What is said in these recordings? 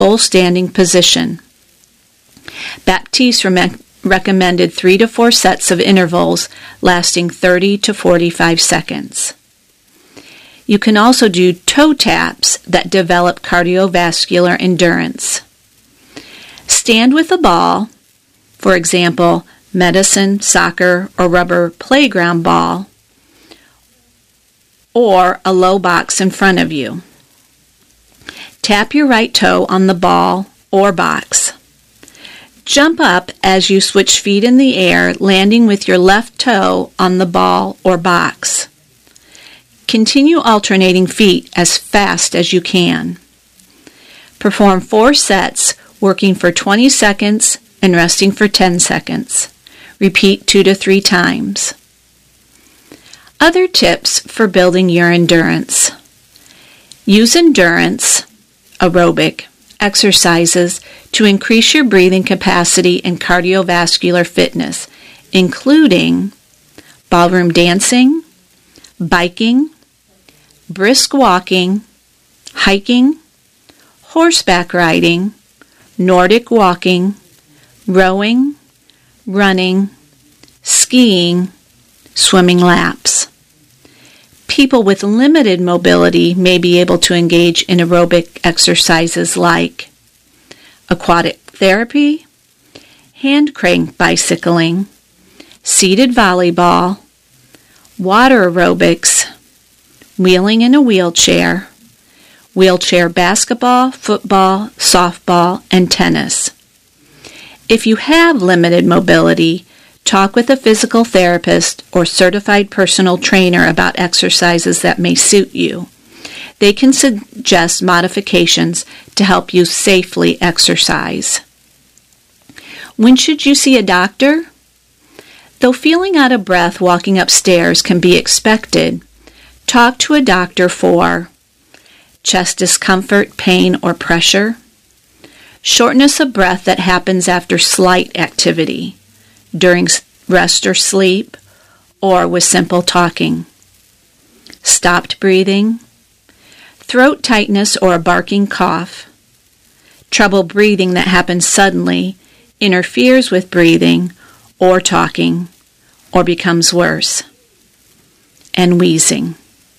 full standing position. Baptiste recommended 3 to 4 sets of intervals lasting 30 to 45 seconds. You can also do toe taps that develop cardiovascular endurance. Stand with a ball, for example, medicine, soccer, or rubber playground ball, or a low box in front of you. Tap your right toe on the ball or box. Jump up as you switch feet in the air, landing with your left toe on the ball or box. Continue alternating feet as fast as you can. Perform 4 sets, working for 20 seconds and resting for 10 seconds. Repeat 2 to 3 times. Other tips for building your endurance. Use endurance, aerobic, exercises to increase your breathing capacity and cardiovascular fitness, including ballroom dancing, biking, brisk walking, hiking, horseback riding, Nordic walking, rowing, running, skiing, swimming laps. People with limited mobility may be able to engage in aerobic exercises like aquatic therapy, hand crank bicycling, seated volleyball, water aerobics, wheeling in a wheelchair basketball, football, softball, and tennis. If you have limited mobility, talk with a physical therapist or certified personal trainer about exercises that may suit you. They can suggest modifications to help you safely exercise. When should you see a doctor? Though feeling out of breath walking upstairs can be expected, talk to a doctor for chest discomfort, pain, or pressure, shortness of breath that happens after slight activity, during rest or sleep, or with simple talking, stopped breathing, throat tightness or a barking cough, trouble breathing that happens suddenly, interferes with breathing or talking, or becomes worse, and wheezing.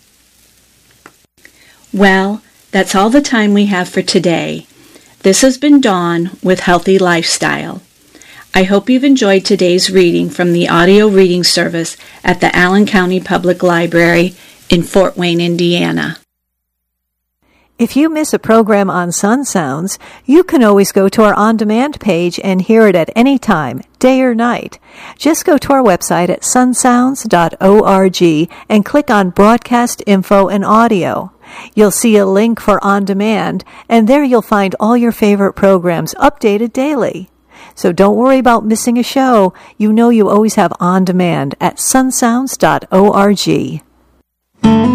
Well, that's all the time we have for today. This has been Dawn with Healthy Lifestyle. I hope you've enjoyed today's reading from the audio reading service at the Allen County Public Library in Fort Wayne, Indiana. If you miss a program on Sun Sounds, you can always go to our on-demand page and hear it at any time, day or night. Just go to our website at sunsounds.org and click on Broadcast Info and Audio. You'll see a link for On Demand, and there you'll find all your favorite programs updated daily. So don't worry about missing a show. You know you always have On Demand at sunsounds.org.